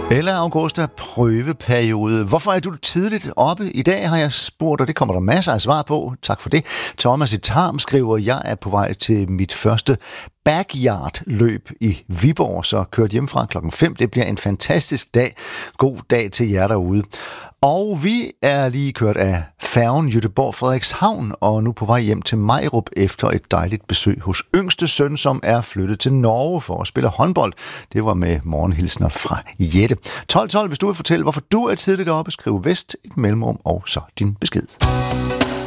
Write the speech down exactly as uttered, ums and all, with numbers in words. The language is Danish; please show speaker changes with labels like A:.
A: Eller Augusta, prøveperiode. Hvorfor er du tidligt oppe? I dag har jeg spurgt, og det kommer der masser af svar på. Tak for det. Thomas i Tarm skriver, jeg er på vej til mit første backyard-løb i Viborg, så kørt hjemmefra klokken fem. Det bliver en fantastisk dag. God dag til jer derude. Og vi er lige kørt af færgen Göteborg-Frederikshavn, og nu på vej hjem til Majrup efter et dejligt besøg hos yngste søn, som er flyttet til Norge for at spille håndbold. Det var med morgenhilsner fra Jette. tolv tolv, hvis du vil fortælle, hvorfor du er tidligt oppe, skriv vest, et mellemrum og så din besked.